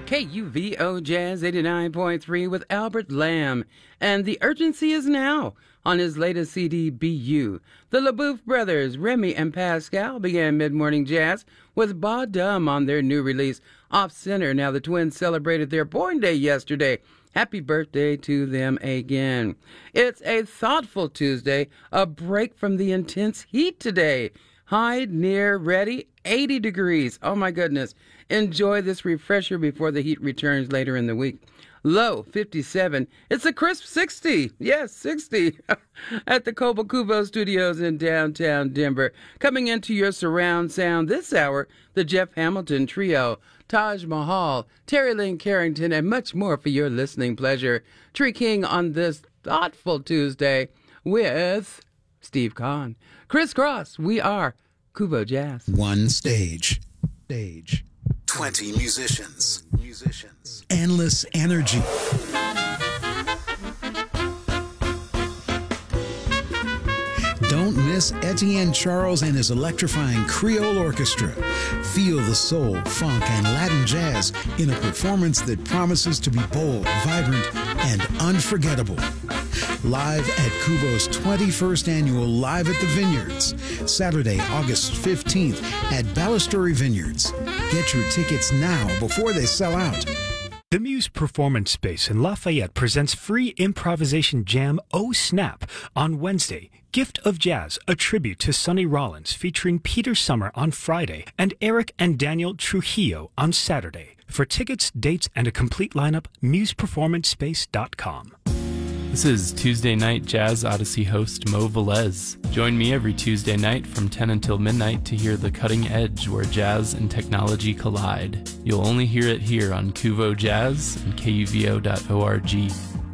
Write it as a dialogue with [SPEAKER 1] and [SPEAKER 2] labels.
[SPEAKER 1] KUVO Jazz 89.3 with Albert Lamb. And The Urgency Is Now on his latest CD, BU. The LaBeouf brothers, Remy and Pascal, began Mid-Morning Jazz with Ba Dum on their new release, Off Center. Now, the twins celebrated their born day yesterday. Happy birthday to them again. It's a thoughtful Tuesday, a break from the intense heat today. High, near, ready, 80 degrees. Oh, my goodness. Enjoy this refresher before the heat returns later in the week. Low, 57. It's a crisp 60. Yes, 60. At the Cobo Cubo Studios in downtown Denver. Coming into your surround sound this hour, the Jeff Hamilton Trio, Taj Mahal, Terry Lynn Carrington, and much more for your listening pleasure. Tree King on this thoughtful Tuesday with Steve Kahn. Chris Cross, we are Cubo Jazz.
[SPEAKER 2] One stage.
[SPEAKER 3] 20 musicians.
[SPEAKER 2] Endless energy. Don't miss Etienne Charles and his electrifying Creole Orchestra. Feel the soul, funk, and Latin jazz in a performance that promises to be bold, vibrant, and unforgettable. Live at Cubo's 21st annual Live at the Vineyards, Saturday, August 15th at Balustrade Vineyards. Get your tickets now before they sell out.
[SPEAKER 4] The Muse Performance Space in Lafayette presents free improvisation jam Oh Snap on Wednesday. Gift of Jazz, a tribute to Sonny Rollins featuring Peter Summer on Friday and Eric and Daniel Trujillo on Saturday. For tickets, dates, and a complete lineup, museperformancespace.com.
[SPEAKER 5] This is Tuesday Night Jazz Odyssey host Mo Velez. Join me every Tuesday night from 10 until midnight to hear the cutting edge where jazz and technology collide. You'll only hear it here on Cuvo Jazz and KUVO.org.